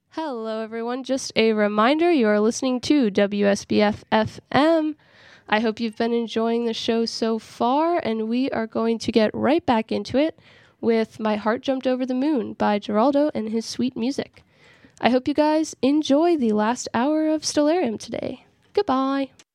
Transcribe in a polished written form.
Hello, everyone. Just a reminder, you are listening to WSBF FM. I hope you've been enjoying the show so far, and we are going to get right back into it with My Heart Jumped Over the Moon by Geraldo and his sweet music. I hope you guys enjoy the last hour of Stellarium today. Goodbye.